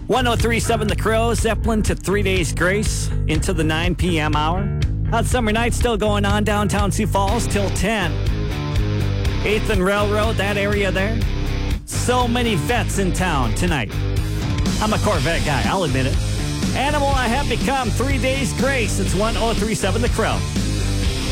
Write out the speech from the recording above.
1037 The Crow, Zeppelin to 3 Days Grace into the 9 p.m. hour. Hot summer night still going on downtown Sioux Falls till 10. 8th and Railroad, that area there. So many vets in town tonight. I'm a Corvette guy, I'll admit it. Animal I Have Become, 3 Days Grace. It's 1037 The Crow.